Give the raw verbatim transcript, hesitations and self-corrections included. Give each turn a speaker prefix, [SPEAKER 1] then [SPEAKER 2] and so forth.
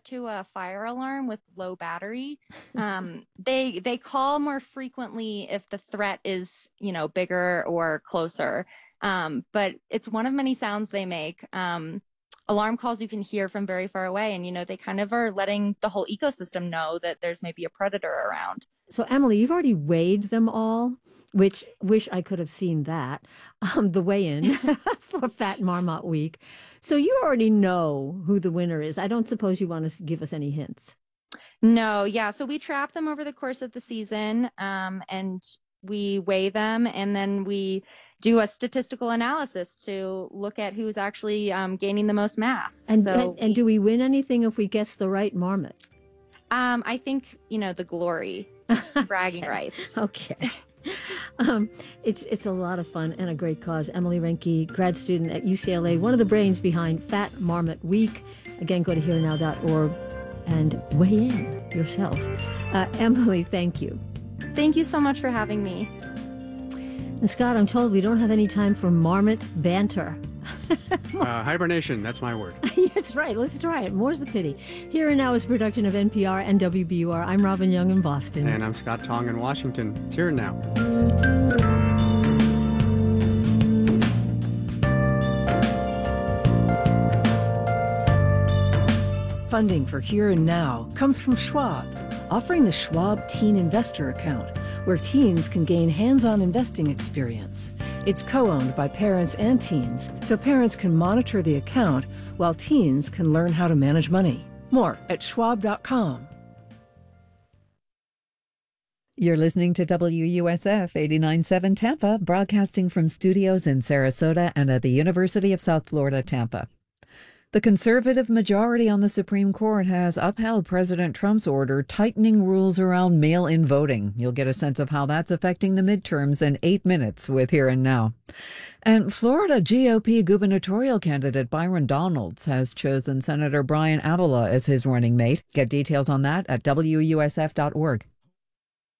[SPEAKER 1] to a fire alarm with low battery. Um, they they call more frequently if the threat is, you know, bigger or closer. Um, but it's one of many sounds they make. Um, alarm calls you can hear from very far away, and you know they kind of are letting the whole ecosystem know that there's maybe a predator around.
[SPEAKER 2] So, Emily, you've already weighed them all, which wish I could have seen that, um, the weigh-in for Fat Marmot Week. So you already know who the winner is. I don't suppose you want to give us any hints.
[SPEAKER 1] No, yeah. So we trap them over the course of the season, um, and we weigh them, and then we do a statistical analysis to look at who's actually um, gaining the most mass.
[SPEAKER 2] And,
[SPEAKER 1] so
[SPEAKER 2] and, and do we win anything if we guess the right marmot?
[SPEAKER 1] Um, I think, you know, the glory, bragging
[SPEAKER 2] okay.
[SPEAKER 1] rights.
[SPEAKER 2] Okay. um, it's it's a lot of fun and a great cause. Emily Reinke, grad student at U C L A, one of the brains behind Fat Marmot Week. Again, go to here now dot org and weigh in yourself. Uh, Emily, thank you.
[SPEAKER 1] Thank you so much for having me.
[SPEAKER 2] And Scott, I'm told we don't have any time for marmot banter.
[SPEAKER 3] uh, hibernation, that's my word.
[SPEAKER 2] That's right. Let's try it. More's the pity. Here and Now is a production of N P R and W B U R. I'm Robin Young in Boston.
[SPEAKER 3] And I'm Scott Tong in Washington. It's Here and Now.
[SPEAKER 4] Funding for Here and Now comes from Schwab, offering the Schwab Teen Investor Account, where teens can gain hands-on investing experience. It's co-owned by parents and teens, so parents can monitor the account while teens can learn how to manage money. More at schwab dot com.
[SPEAKER 5] You're listening to W U S F eighty-nine point seven Tampa, broadcasting from studios in Sarasota and at the University of South Florida, Tampa. The conservative majority on the Supreme Court has upheld President Trump's order tightening rules around mail-in voting. You'll get a sense of how that's affecting the midterms in eight minutes with Here and Now. And Florida G O P gubernatorial candidate Byron Donalds has chosen Senator Brian Avila as his running mate. Get details on that at W U S F dot org.